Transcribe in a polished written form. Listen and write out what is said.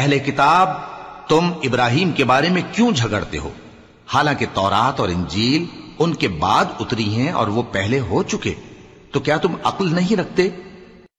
अहले किताब, तुम इब्राहिम के बारे में क्यों झगड़ते हो, हालांकि तौरात और इंजील उनके बाद उतरी हैं और वो पहले हो चुके। तो क्या तुम अक्ल नहीं रखते?